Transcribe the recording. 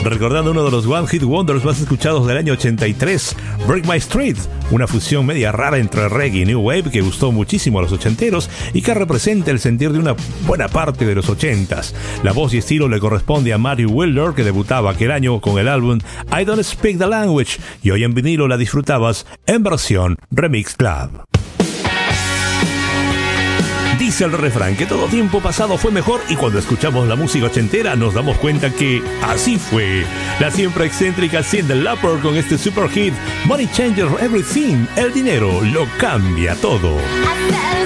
recordando uno de los One Hit Wonders más escuchados del año 83, Break My Street, una fusión media rara entre reggae y new wave que gustó muchísimo a los ochenteros y que representa el sentir de una buena parte de los ochentas. La voz y estilo le corresponde a Matthew Wilder, que debutaba aquel año con el álbum I Don't Speak the Language, y hoy en vinilo la disfrutabas en versión Remix Club. Dice el refrán que todo tiempo pasado fue mejor, y cuando escuchamos la música ochentera nos damos cuenta que así fue. La siempre excéntrica Cyndi Lauper con este super hit Money Changes Everything, el dinero lo cambia todo.